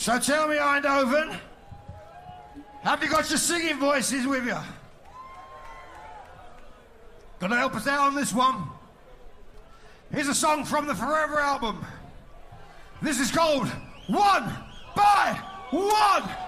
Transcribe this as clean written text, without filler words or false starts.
So tell me, Eindhoven, have you got your singing voices with you? Gonna help us out on this one? Here's a song from the Forever album. This is called One by One.